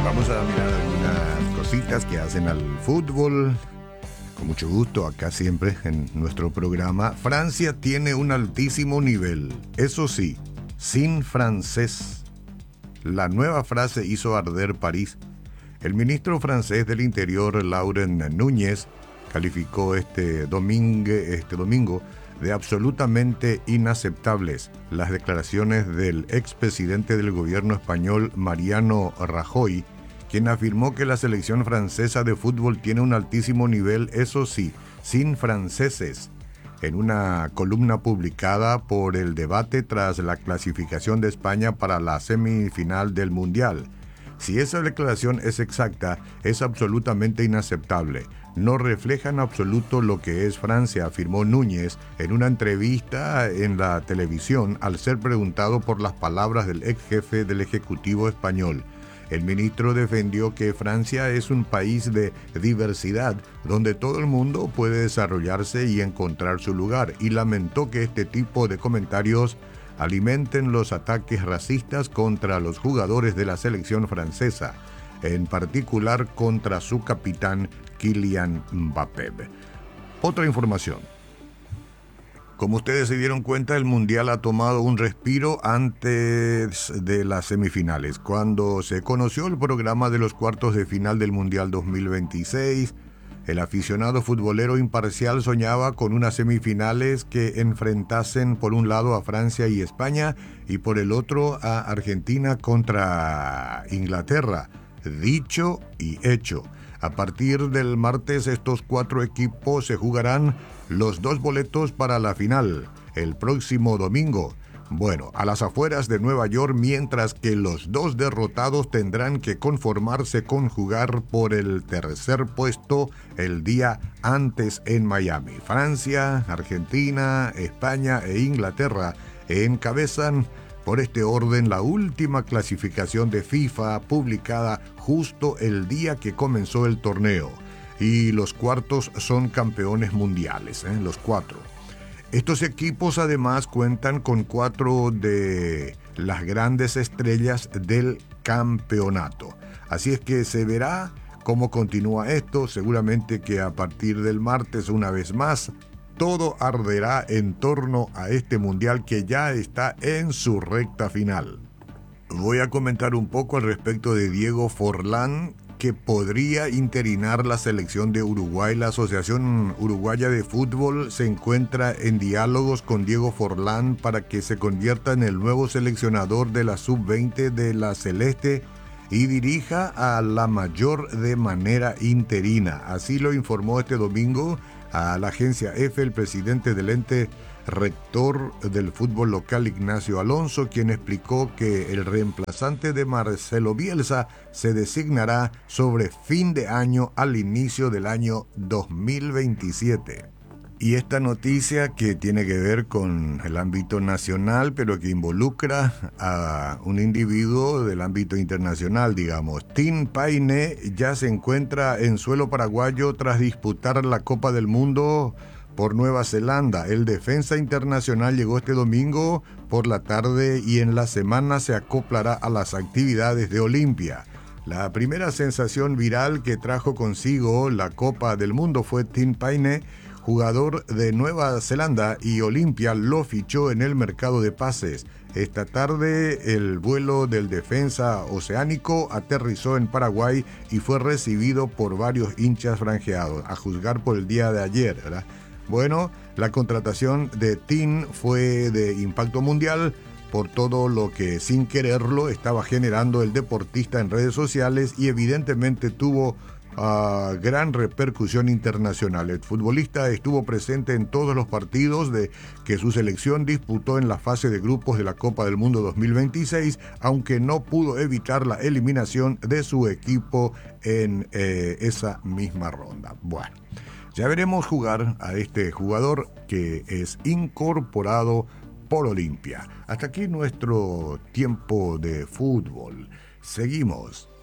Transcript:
Vamos a mirar algunas cositas que hacen al fútbol. Con mucho gusto, acá siempre en nuestro programa. Francia tiene un altísimo nivel, eso sí, sin francés. La nueva frase hizo arder París. El ministro francés del Interior, Laurent Núñez, calificó este domingo de absolutamente inaceptables las declaraciones del expresidente del gobierno español, Mariano Rajoy, quien afirmó que la selección francesa de fútbol tiene un altísimo nivel, eso sí, sin franceses. En una columna publicada por El Debate tras la clasificación de España para la semifinal del Mundial. Si esa declaración es exacta, es absolutamente inaceptable. No refleja en absoluto lo que es Francia, afirmó Núñez en una entrevista en la televisión al ser preguntado por las palabras del ex jefe del Ejecutivo español. El ministro defendió que Francia es un país de diversidad, donde todo el mundo puede desarrollarse y encontrar su lugar, y lamentó que este tipo de comentarios alimenten los ataques racistas contra los jugadores de la selección francesa, en particular contra su capitán Kylian Mbappé. Otra información. Como ustedes se dieron cuenta, el Mundial ha tomado un respiro antes de las semifinales. Cuando se conoció el programa de los cuartos de final del Mundial 2026, el aficionado futbolero imparcial soñaba con unas semifinales que enfrentasen por un lado a Francia y España y por el otro a Argentina contra Inglaterra. Dicho y hecho. A partir del martes, estos 4 equipos se jugarán los 2 boletos para la final, el próximo domingo. Bueno, a las afueras de Nueva York, mientras que los 2 derrotados tendrán que conformarse con jugar por el tercer puesto el día antes en Miami. Francia, Argentina, España e Inglaterra encabezan por este orden la última clasificación de FIFA publicada justo el día que comenzó el torneo. Y los cuartos son campeones mundiales, los 4. Estos equipos además cuentan con 4 de las grandes estrellas del campeonato. Así es que se verá cómo continúa esto. Seguramente que a partir del martes, una vez más, todo arderá en torno a este mundial que ya está en su recta final. Voy a comentar un poco al respecto de Diego Forlán, que podría interinar la selección de Uruguay. La Asociación Uruguaya de Fútbol se encuentra en diálogos con Diego Forlán para que se convierta en el nuevo seleccionador de la Sub-20 de la Celeste y dirija a la mayor de manera interina. Así lo informó este domingo a la agencia EFE el presidente del ente rector del fútbol local, Ignacio Alonso, quien explicó que el reemplazante de Marcelo Bielsa se designará sobre fin de año al inicio del año 2027. Y esta noticia que tiene que ver con el ámbito nacional, pero que involucra a un individuo del ámbito internacional, digamos. Tim Payne ya se encuentra en suelo paraguayo tras disputar la Copa del Mundo por Nueva Zelanda. El defensa internacional llegó este domingo por la tarde y en la semana se acoplará a las actividades de Olimpia. La primera sensación viral que trajo consigo la Copa del Mundo fue Tim Payne, jugador de Nueva Zelanda, y Olimpia lo fichó en el mercado de pases. Esta tarde el vuelo del defensa oceánico aterrizó en Paraguay y fue recibido por varios hinchas franjeados, a juzgar por el día de ayer, ¿verdad? Bueno, la contratación de Tim fue de impacto mundial por todo lo que sin quererlo estaba generando el deportista en redes sociales y evidentemente tuvo gran repercusión internacional. El futbolista estuvo presente en todos los partidos que su selección disputó en la fase de grupos de la Copa del Mundo 2026, aunque no pudo evitar la eliminación de su equipo en esa misma ronda. Bueno, ya veremos jugar a este jugador que es incorporado por Olimpia. Hasta aquí nuestro tiempo de fútbol. Seguimos.